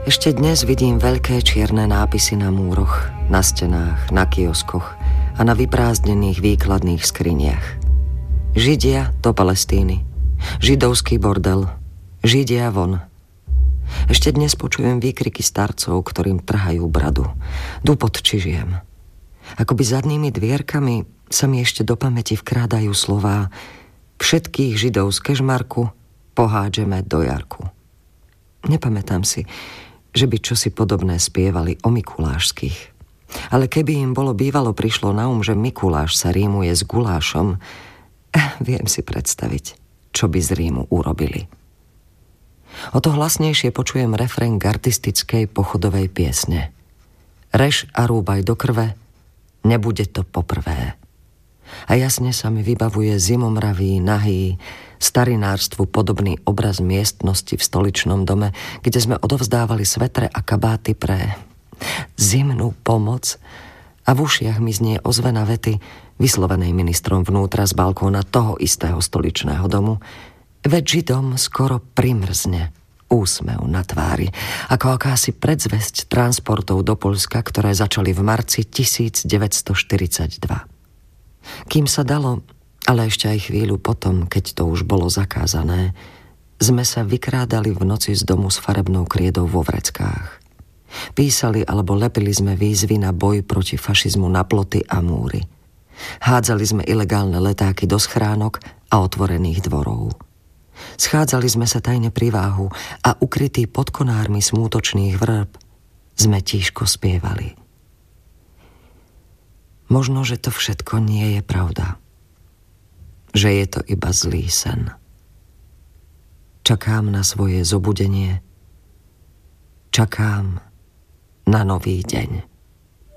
Ešte dnes vidím veľké čierne nápisy na múroch, na stenách, na kioskoch a na vyprázdnených výkladných skriniach. Židia do Palestíny, židovský bordel, Židia von. Ešte dnes počujem výkriky starcov, ktorým trhajú bradu. Dupot čižiem. Akoby zadnými dvierkami sa mi ešte do pamäti vkrádajú slová: všetkých Židov z Kežmarku pohádžeme do jarku. Nepamätám si, že by čosi podobné spievali o mikulášských. Ale keby im bolo bývalo prišlo na že Mikuláš sa rímuje s gulášom, viem si predstaviť, čo by z Rímu urobili. O to hlasnejšie počujem refrén gardistickej pochodovej piesne. Rež a rúbaj do krve, nebude to poprvé. A jasne sa mi vybavuje zimomravý, nahý, starinárstvu podobný obraz miestnosti v stoličnom dome, kde sme odovzdávali svetre a kabáty pre zimnú pomoc, a v ušiach mi znie ozvena vety vyslovenej ministrom vnútra z balkóna toho istého stoličného domu: veď Židom skoro primrzne úsmev na tvári, ako akási predzvesť transportov do Poľska, ktoré začali v marci 1942. Kým sa dalo, ale ešte aj chvíľu potom, keď to už bolo zakázané, sme sa vykrádali v noci z domu s farebnou kriedou vo vreckách. Písali alebo lepili sme výzvy na boj proti fašizmu na ploty a múry. Hádzali sme ilegálne letáky do schránok a otvorených dvorov. Schádzali sme sa tajne pri váhu a ukrytí pod konármi smútočných vrb sme tížko spievali. Možno, že to všetko nie je pravda. Že je to iba zlý sen. Čakám na svoje zobudenie. Čakám na nový deň.